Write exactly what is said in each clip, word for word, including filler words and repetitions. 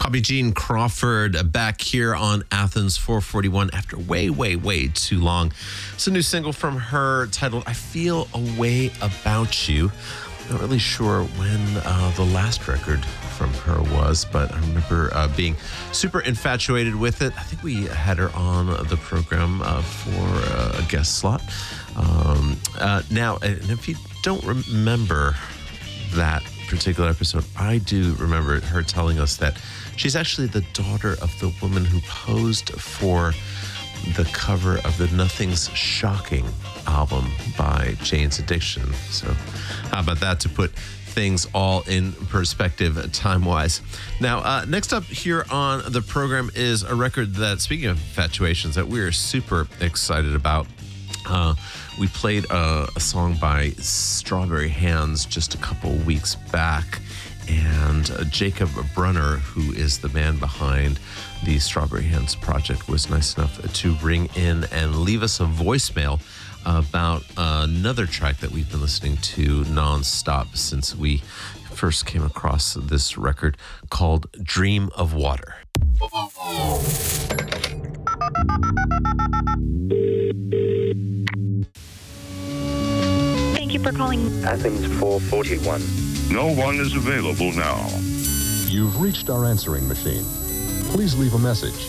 Bobby Jean Crawford back here on Athens four forty-one after way, way, way too long. It's a new single from her titled I Feel a Way About You. Not really sure when uh, the last record from her was, but I remember uh, being super infatuated with it. I think we had her on the program uh, for uh, a guest slot. Um, uh, now, and if you don't remember that particular episode, I do remember her telling us that she's actually the daughter of the woman who posed for the cover of the Nothing's Shocking album by Jane's Addiction. So how about that to put things all in perspective time-wise. Now, uh, next up here on the program is a record that, speaking of infatuations, that we're super excited about. Uh, we played a, a song by Strawberry Hands just a couple weeks back, and uh, Jacob Brunner, who is the man behind the Strawberry Hands project, was nice enough to ring in and leave us a voicemail about another track that we've been listening to nonstop since we first came across this record called Dream of Water. Thank you for calling Athens four forty-one. No one is available now. You've reached our answering machine. Please leave a message.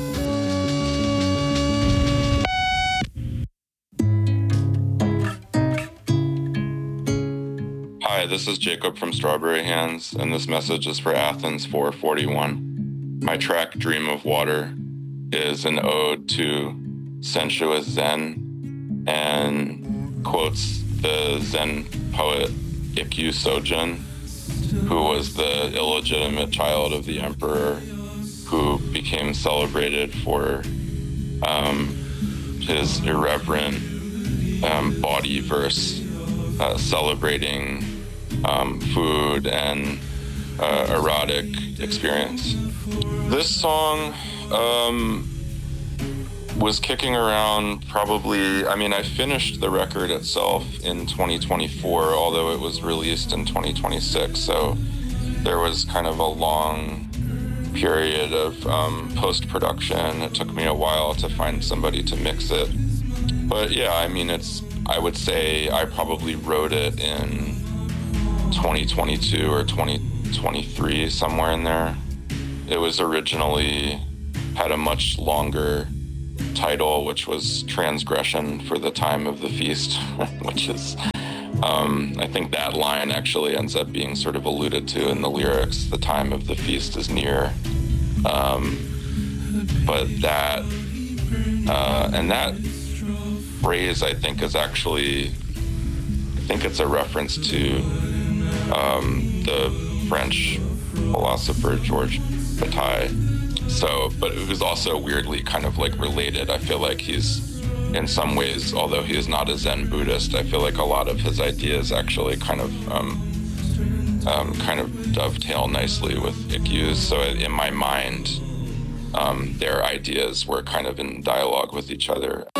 Hi, this is Jacob from Strawberry Hands, and this message is for Athens four forty-one. My track, Dream of Water, is an ode to sensuous Zen and quotes the Zen poet Ikkyu Sojun, who was the illegitimate child of the emperor, who became celebrated for um, his irreverent um, body verse, uh, celebrating um, food and uh, erotic experience. This song um, was kicking around probably, I mean, I finished the record itself in twenty twenty-four, although it was released in twenty twenty-six, so there was kind of a long period of um, post-production. It took me a while to find somebody to mix it. But yeah, I mean, it's, I would say I probably wrote it in twenty twenty-two or twenty twenty-three, somewhere in there. It was originally, had a much longer title, which was Transgression for the Time of the Feast, which is, um, I think that line actually ends up being sort of alluded to in the lyrics. The time of the feast is near. Um, but that, uh, and that phrase, I think, is actually, I think it's a reference to um, the French philosopher Georges Bataille. So, but it was also weirdly kind of like related. I feel like he's, in some ways, although he is not a Zen Buddhist, I feel like a lot of his ideas actually kind of um, um, kind of dovetail nicely with Ikkyu's. So in my mind, um, their ideas were kind of in dialogue with each other.